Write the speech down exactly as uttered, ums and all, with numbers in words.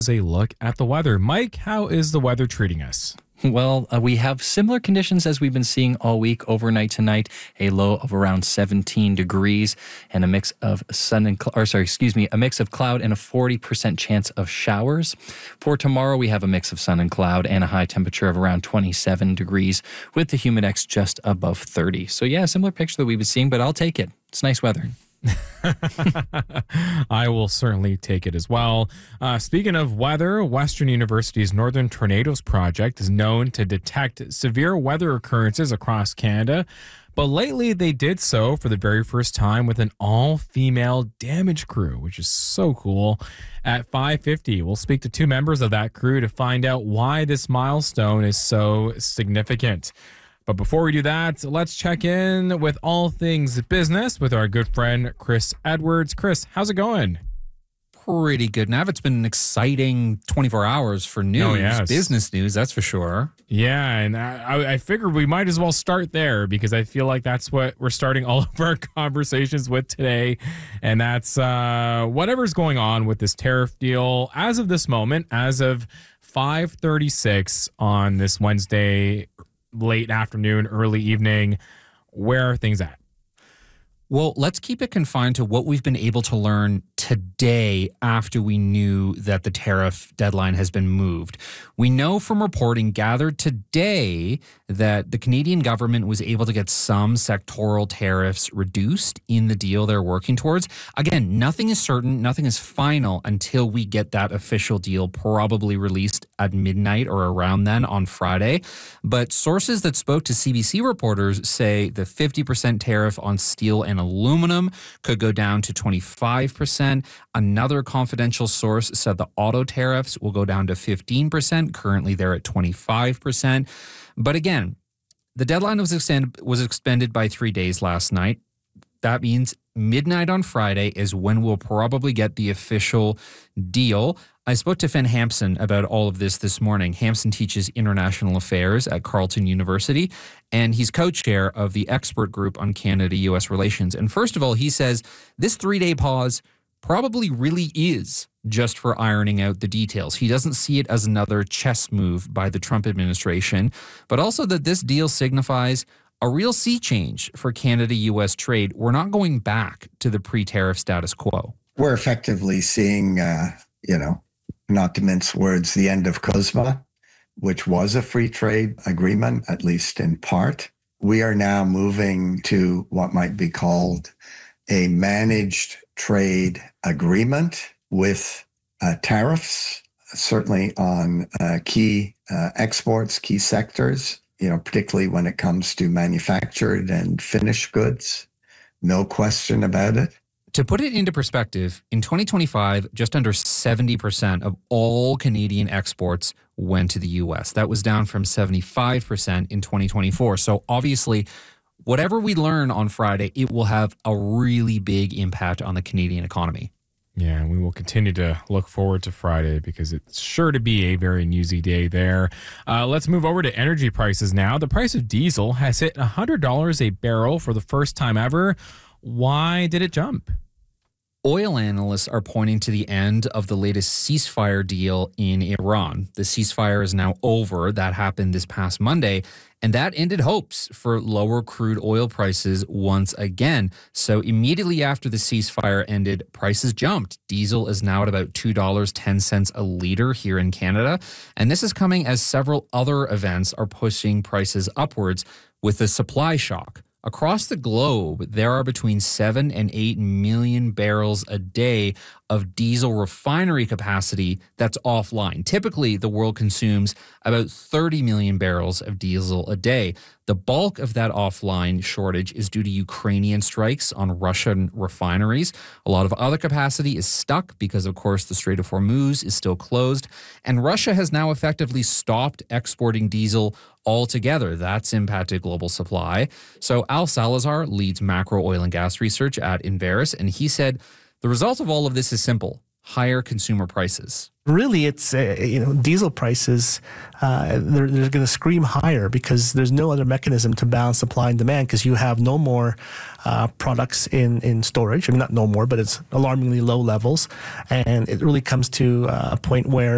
A look at the weather. Mike, how is the weather treating us? Well, uh, we have similar conditions as we've been seeing all week. Overnight tonight, a low of around seventeen degrees and a mix of sun and, cl- or sorry, excuse me, a mix of cloud and a forty percent chance of showers. For tomorrow, we have a mix of sun and cloud and a high temperature of around twenty-seven degrees with the humidex just above thirty. So yeah, similar picture that we've been seeing, but I'll take it. It's nice weather. I will certainly take it as well. Uh, speaking of weather, Western University's Northern Tornadoes Project is known to detect severe weather occurrences across Canada, but lately they did so for the very first time with an all-female damage crew, which is so cool. At five fifty, we'll speak to two members of that crew to find out why this milestone is so significant. But before we do that, let's check in with all things business with our good friend, Chris Edwards. Chris, how's it going? Pretty good, Nav. It's been an exciting twenty-four hours for news, Oh, yes. business news, that's for sure. Yeah, and I, I figured we might as well start there because I feel like that's what we're starting all of our conversations with today. And that's uh, whatever's going on with this tariff deal as of this moment, as of five thirty-six on this Wednesday, late afternoon, early evening. Where are things at? Well, let's keep it confined to what we've been able to learn today after we knew that the tariff deadline has been moved. We know from reporting gathered today that the Canadian government was able to get some sectoral tariffs reduced in the deal they're working towards. Again, nothing is certain, nothing is final until we get that official deal probably released at midnight or around then on Friday. But sources that spoke to C B C reporters say the fifty percent tariff on steel and aluminum could go down to twenty-five percent. Another confidential source said the auto tariffs will go down to fifteen percent. Currently, they're at twenty-five percent. But again, the deadline was extended, was extended by three days last night. That means midnight on Friday is when we'll probably get the official deal. I spoke to Finn Hampson about all of this this morning. Hampson teaches international affairs at Carleton University, and he's co-chair of the expert group on Canada-U S relations. And first of all, he says this three-day pause probably really is just for ironing out the details. He doesn't see it as another chess move by the Trump administration, but also that this deal signifies a real sea change for Canada-U S trade. We're not going back to the pre-tariff status quo. We're effectively seeing, uh, you know, not to mince words, the end of CUSMA, which was a free trade agreement, at least in part. We are now moving to what might be called a managed trade agreement with uh, tariffs, certainly on uh, key uh, exports, key sectors, you know, particularly when it comes to manufactured and finished goods. No question about it. To put it into perspective, in twenty twenty-five, just under seventy percent of all Canadian exports went to the U S. That was down from seventy-five percent in twenty twenty-four. So obviously, whatever we learn on Friday, it will have a really big impact on the Canadian economy. Yeah, and we will continue to look forward to Friday because it's sure to be a very newsy day there. Uh, let's move over to energy prices now. The price of diesel has hit one hundred dollars a barrel for the first time ever. Why did it jump? Oil analysts are pointing to the end of the latest ceasefire deal in Iran. The ceasefire is now over. That happened this past Monday, and that ended hopes for lower crude oil prices once again. So immediately after the ceasefire ended, prices jumped. Diesel is now at about two dollars and ten cents a liter here in Canada, and this is coming as several other events are pushing prices upwards with the supply shock. Across the globe, there are between seven and eight million barrels a day of diesel refinery capacity that's offline. Typically, the world consumes about thirty million barrels of diesel a day. The bulk of that offline shortage is due to Ukrainian strikes on Russian refineries. A lot of other capacity is stuck because, of course, the Strait of Hormuz is still closed. And Russia has now effectively stopped exporting diesel altogether. That's impacted global supply. So Al Salazar leads macro oil and gas research at Inveris, and he said, the result of all of this is simple: higher consumer prices. Really, it's, uh, you know, diesel prices, uh, they're, they're going to scream higher because there's no other mechanism to balance supply and demand because you have no more uh, products in, in storage. I mean, not no more, but it's alarmingly low levels. And it really comes to uh, a point where